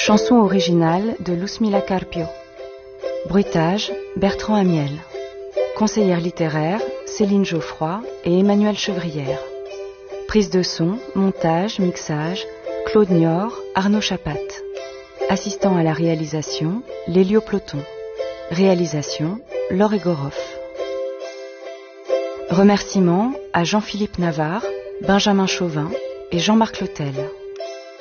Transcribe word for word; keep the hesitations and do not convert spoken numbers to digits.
Chanson originale de Luzmila Carpio. Bruitage, Bertrand Amiel. Conseillère littéraire, Céline Geoffroy et Emmanuelle Chevrière. Prise de son, montage, mixage, Claude Niort, Arnaud Chapat. Assistant à la réalisation, Lélio Ploton. Réalisation, Laure Egoroff. Remerciements à Jean-Philippe Navarre, Benjamin Chauvin et Jean-Marc Lotel.